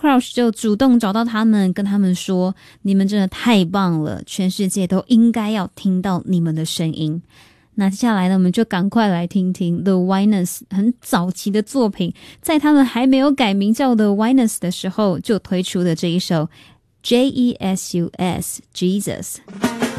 Crouch 就主动找到他们，跟他们说，你们真的太棒了，全世界都应该要听到你们的声音。那接下来呢，我们就赶快来听听 The Winans 很早期的作品，在他们还没有改名叫 The Winans 的时候就推出的这一首 Jesus Jesus。